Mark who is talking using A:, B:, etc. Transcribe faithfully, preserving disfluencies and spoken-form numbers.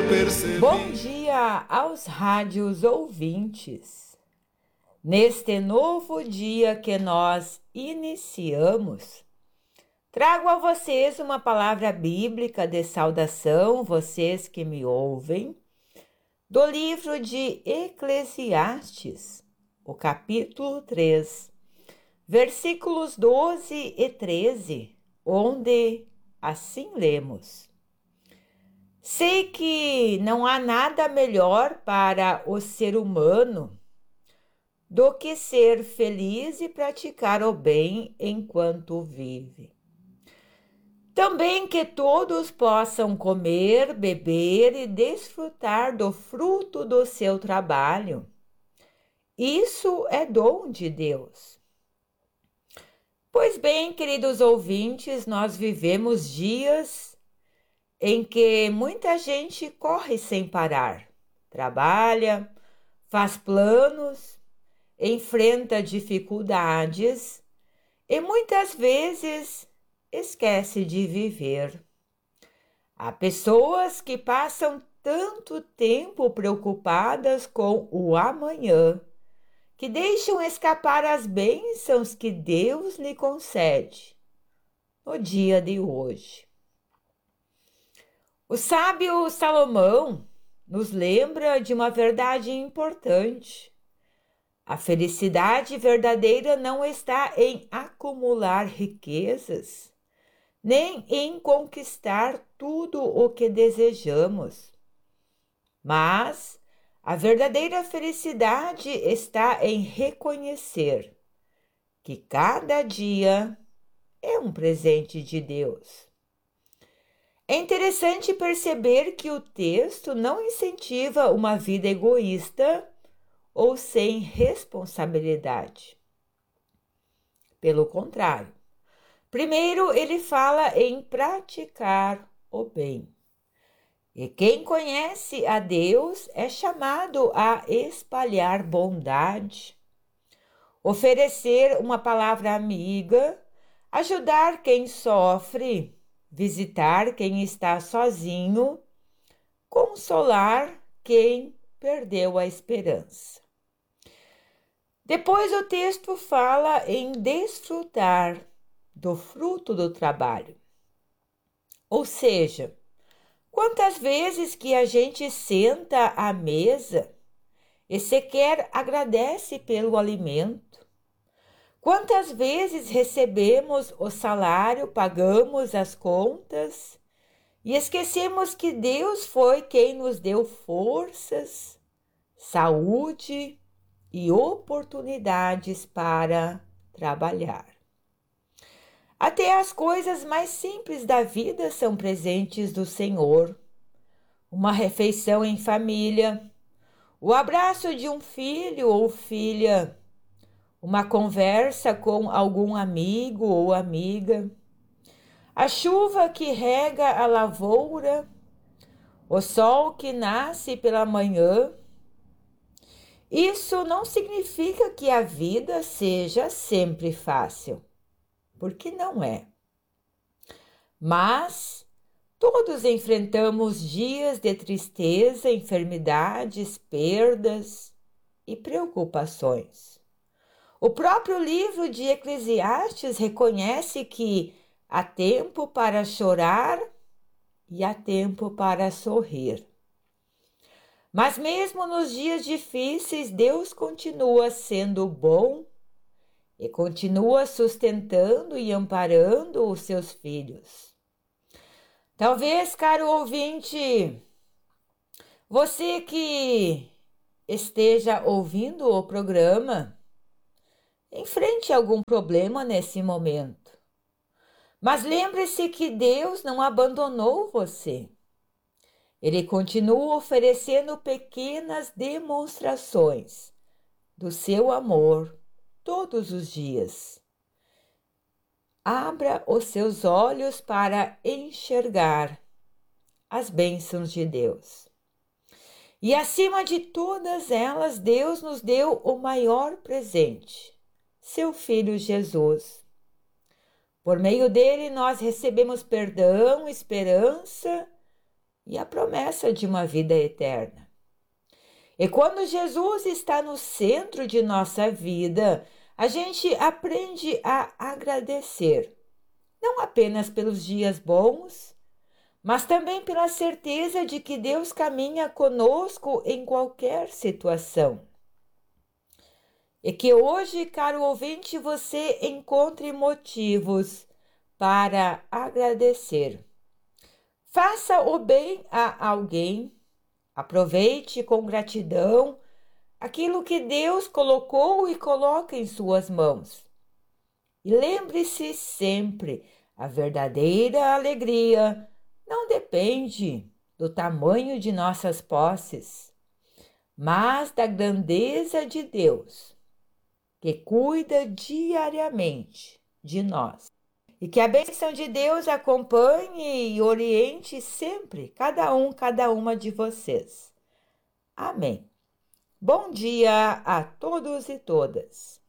A: percebi.
B: Bom dia aos rádios ouvintes. Neste novo dia que nós iniciamos, trago a vocês uma palavra bíblica de saudação, vocês que me ouvem, do livro de Eclesiastes, o capítulo três, versículos doze e treze, onde assim lemos: Sei que não há nada melhor para o ser humano do que ser feliz e praticar o bem enquanto vive. Também que todos possam comer, beber e desfrutar do fruto do seu trabalho. Isso é dom de Deus. Pois bem, queridos ouvintes, nós vivemos dias em que muita gente corre sem parar, trabalha, faz planos, enfrenta dificuldades e muitas vezes esquece de viver. Há pessoas que passam tanto tempo preocupadas com o amanhã, que deixam escapar as bênçãos que Deus lhe concede no dia de hoje. O sábio Salomão nos lembra de uma verdade importante. A felicidade verdadeira não está em acumular riquezas, nem em conquistar tudo o que desejamos. Mas a verdadeira felicidade está em reconhecer que cada dia é um presente de Deus. É interessante perceber que o texto não incentiva uma vida egoísta ou sem responsabilidade. Pelo contrário, primeiro ele fala em praticar o bem. E quem conhece a Deus é chamado a espalhar bondade, oferecer uma palavra amiga, ajudar quem sofre, visitar quem está sozinho, consolar quem perdeu a esperança. Depois o texto fala em desfrutar do fruto do trabalho. Ou seja, quantas vezes que a gente senta à mesa e sequer agradece pelo alimento? Quantas vezes recebemos o salário, pagamos as contas e esquecemos que Deus foi quem nos deu forças, saúde e oportunidades para trabalhar? Até as coisas mais simples da vida são presentes do Senhor. Uma refeição em família, o abraço de um filho ou filha, uma conversa com algum amigo ou amiga, a chuva que rega a lavoura, o sol que nasce pela manhã. Isso não significa que a vida seja sempre fácil, porque não é. Mas todos enfrentamos dias de tristeza, enfermidades, perdas e preocupações. O próprio livro de Eclesiastes reconhece que há tempo para chorar e há tempo para sorrir. Mas mesmo nos dias difíceis, Deus continua sendo bom e continua sustentando e amparando os seus filhos. Talvez, caro ouvinte, você que esteja ouvindo o programa, enfrente algum problema nesse momento. Mas lembre-se que Deus não abandonou você. Ele continua oferecendo pequenas demonstrações do seu amor todos os dias. Abra os seus olhos para enxergar as bênçãos de Deus. E acima de todas elas, Deus nos deu o maior presente, seu Filho Jesus. Por meio dele, nós recebemos perdão, esperança e a promessa de uma vida eterna. E quando Jesus está no centro de nossa vida, a gente aprende a agradecer, não apenas pelos dias bons, mas também pela certeza de que Deus caminha conosco em qualquer situação. E que hoje, caro ouvinte, você encontre motivos para agradecer. Faça o bem a alguém, aproveite com gratidão aquilo que Deus colocou e coloca em suas mãos. E lembre-se sempre, a verdadeira alegria não depende do tamanho de nossas posses, mas da grandeza de Deus, que cuida diariamente de nós. E que a bênção de Deus acompanhe e oriente sempre cada um, cada uma de vocês. Amém. Bom dia a todos e todas.